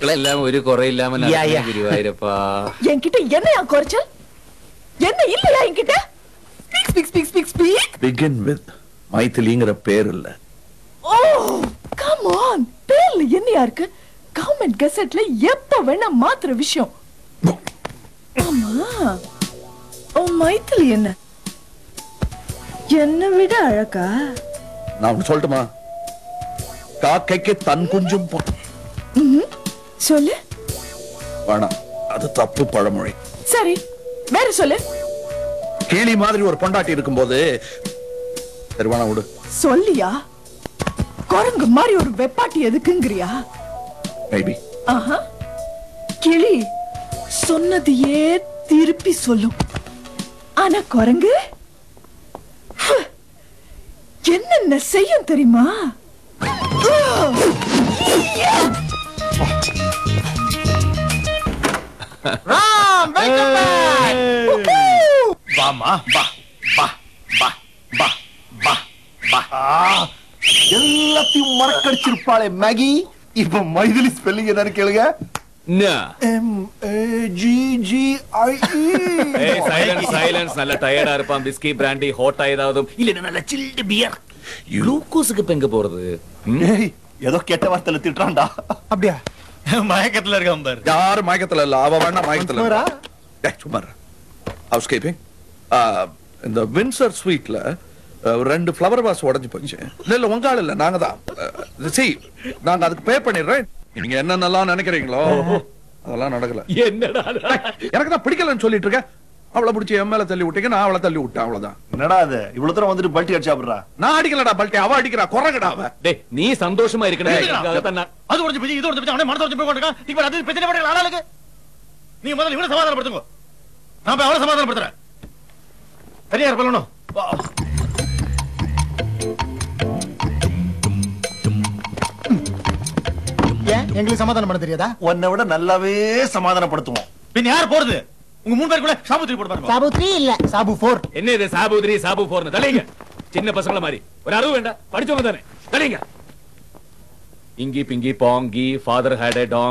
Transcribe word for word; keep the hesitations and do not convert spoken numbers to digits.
മക്കളെല്ലാം ഒരു കുറയില്ലാമ ഗുരുവായൂരപ്പാ. என்கிட்ட என்னையா குறைச்சல்? என்ன இல்லையா என்கிட்ட? Speak speak speak speak speak. Begin with மைதிலிங்கற பேர் இல்ல. ஓ கம் ஆன். பேர்ல என்னையா இருக்கு? கவர்மெண்ட் கெசெட்ல எப்ப வேணா மாத்திர விஷயம். ஆமா. ஓ மைதிலி என்ன? என்ன விட அழகா? நான் சொல்லட்டுமா? காக்கைக்கு தன் குஞ்சும் சொல்லு. வேணாம், அது தப்பு பழமொழி. சரி வேற சொல்லு. கேலி மாதிரி ஒரு பொண்டாட்டி இருக்கும்போது சரி வேணாம் விடு. சொல்லியா? குரங்கு மாதிரி ஒரு வெப்பாட்டி எதுக்குங்கறியா? மேபி. ஆஹா. கிளி சொன்னதையே திருப்பி சொல்லும். ஆனா குரங்கு என்னென்ன செய்யும் தெரியுமா? Ram welcome back. வாமா பா பா பா பா பா பா. எல்லாத்தையும் மறக்கடிச்சிருப்பாளே மேகி. இப்ப மைதிலி ஸ்பெல்லிங் என்னன்னு கேளுங்க. எம் ஏ ஜி ஜி ஐ இ. ஏய் சைலன்ஸ் சைலன்ஸ். நல்ல டயர்டா இருப்பான். விஸ்கி பிராண்டி ஹாட்டா ஏதாவது இல்ல நல்ல சில்ட் பியர். குளுக்கோஸ்க்கு பெங்க போறது. ஏய் ஏதோ கெட்ட வார்த்தையில திட்டுறான்டா. அப்படியே மயக்கத்துல இருக்கான் பாரு. யார் மயக்கத்துல இல்ல, அவ வேணா மயக்கத்துல இருக்கா. டேய் சும்மா இரு. House keeping. இந்த வின்சர் ஸ்வீட்ல ரெண்டு ஃப்ளவர் வாஸ் உடைஞ்சு போச்சு. இல்ல இல்ல உங்க ஆள் இல்ல, நாங்க தான். see நாங்க அதுக்கு பே பண்ணிடுறேன். நீங்க என்னென்னலாம் நினைக்கிறீங்களோ அதெல்லாம் நடக்கல. என்னடா எனக்கு தான் பிடிக்கலன்னு சொல்லிட்டு இருக்கேன். அவளை பிடிச்சி என் மேல தள்ளி விட்டீங்க, நான் அவளை தள்ளி விட்டேன், அவ்வளவுதான். என்னடா அது இவ்வளவு தூரம் வந்துட்டு பல்ட்டி அடிச்சு சாப்பிடுறா? நான் அடிக்கலடா பல்ட்டி, அவ அடிக்கிறா. குறங்கடா அவ. டேய் நீ சந்தோஷமா இருக்கணும். அது உடைஞ்சு போய் இது உடைஞ்சு போய் அவனே மனசு உடைஞ்சு போய் கொண்டிருக்கான். இப்ப அது பிரச்சனை பண்ற ஆளாளுக்கு நீ முதல்ல இவனை சமாதானப்படுத்துங்க. நான் போய் அவளை சமாதானப்படுத்துறேன். சரியா இருக்கணும். ஏன் எங்களுக்கு சமாதானம் பண்ண தெரியாதா? உன்னை விட நல்லாவே சமாதானப்படுத்துவோம். பின் யார் போறது? உங்க மூணு பேருக்குள்ள சாபு த்ரீ போட்டு பாருங்க. சாபு த்ரீ இல்ல சாபு ஃபோர். என்ன இது சாபு த்ரீ சாபு ஃபோர்? தலைங்க சின்ன பசங்கள மாதிரி ஒரு அறிவு வேண்டாம். படிச்சவங்க தானே தலைங்க. இங்கி Pinki பாங்கி father had a Tang.